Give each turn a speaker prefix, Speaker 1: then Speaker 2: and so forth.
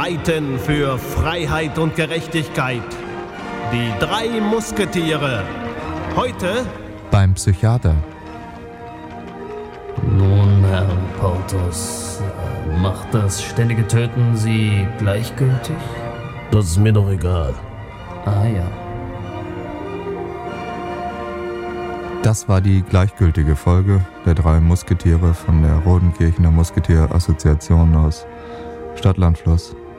Speaker 1: streiten für Freiheit und Gerechtigkeit. Die 3 Musketiere. Heute
Speaker 2: beim Psychiater.
Speaker 3: Nun, Herr Porthos, macht das ständige Töten Sie gleichgültig?
Speaker 4: Das ist mir doch egal.
Speaker 3: Ah ja.
Speaker 2: Das war die gleichgültige Folge der 3 Musketiere von der Rodenkirchener Musketier-Assoziation aus Stadt-Land-Fluss.